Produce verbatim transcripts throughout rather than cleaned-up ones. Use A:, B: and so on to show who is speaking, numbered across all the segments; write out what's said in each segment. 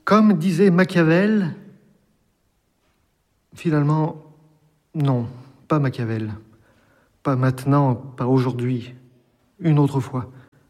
A: Comme disait Machiavel, finalement, non, pas Machiavel. Pas maintenant, pas aujourd'hui, une autre fois.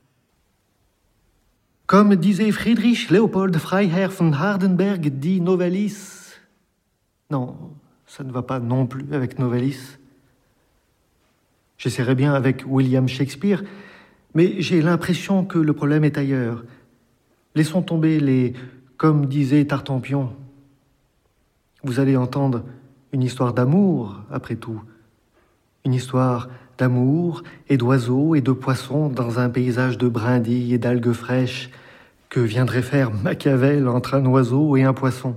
A: Comme disait Friedrich Leopold Freiherr von Hardenberg, dit Novalis. Non, ça ne va pas non plus avec Novalis. J'essaierai bien avec William Shakespeare, mais j'ai l'impression que le problème est ailleurs. Laissons tomber les « comme disait Tartampion ». Vous allez entendre une histoire d'amour, après tout. Une histoire d'amour et d'oiseaux et de poissons dans un paysage de brindilles et d'algues fraîches que viendrait faire Machiavel entre un oiseau et un poisson.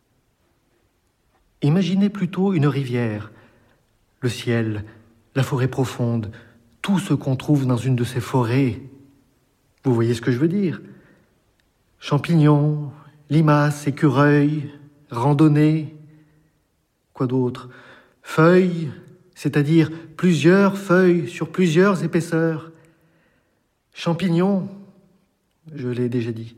A: Imaginez plutôt une rivière, le ciel, la forêt profonde, tout ce qu'on trouve dans une de ces forêts. Vous voyez ce que je veux dire ? Champignons, limaces, écureuils, randonnées, quoi d'autre ? Feuilles, c'est-à-dire plusieurs feuilles sur plusieurs épaisseurs. Champignons, je l'ai déjà dit.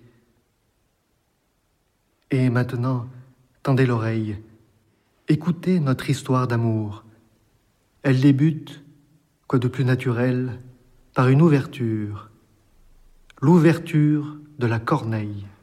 A: Et maintenant, tendez l'oreille. Écoutez notre histoire d'amour. Elle débute, quoi de plus naturel, par une ouverture. L'ouverture de la corneille.